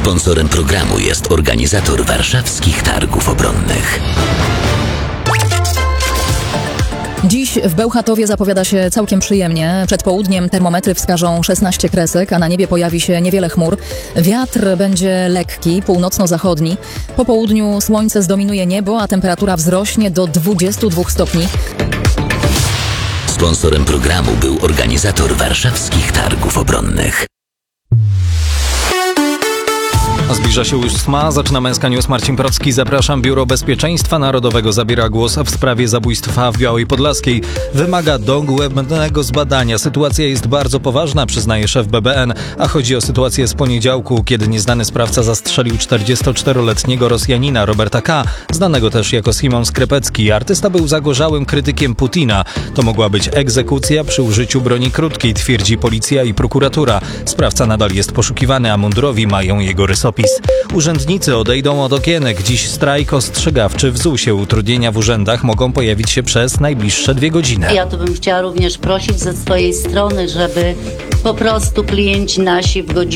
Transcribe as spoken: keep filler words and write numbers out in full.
Sponsorem programu jest organizator warszawskich targów obronnych. Dziś w Bełchatowie zapowiada się całkiem przyjemnie. Przed południem termometry wskażą szesnaście kresek, a na niebie pojawi się niewiele chmur. Wiatr będzie lekki, północno-zachodni. Po południu słońce zdominuje niebo, a temperatura wzrośnie do dwudziestu dwóch stopni. Sponsorem programu był organizator warszawskich targów obronnych. Zbliża się ósma, zaczyna Męska News. Marcin Procki, zapraszam. Biuro Bezpieczeństwa Narodowego zabiera głos w sprawie zabójstwa w Białej Podlaskiej. Wymaga dogłębnego zbadania. Sytuacja jest bardzo poważna, przyznaje szef B B N, a chodzi o sytuację z poniedziałku, kiedy nieznany sprawca zastrzelił czterdziestoczteroletniego Rosjanina Roberta K., znanego też jako Simon Skrypecki. Artysta był zagorzałym krytykiem Putina. To mogła być egzekucja przy użyciu broni krótkiej, twierdzi policja i prokuratura. Sprawca nadal jest poszukiwany, a mundurowi mają jego rysopis. Urzędnicy odejdą od okienek. Dziś strajk ostrzegawczy w zusie. Utrudnienia w urzędach mogą pojawić się przez najbliższe dwie godziny. Ja tu bym chciała również prosić ze swojej strony, żeby po prostu klienci nasi w godzinie